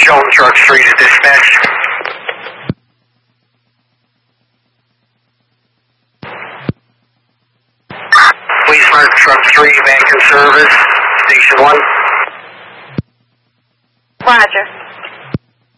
Shelton Truck 3 to dispatch. Please mark Truck 3 back in service. Station 1. Roger.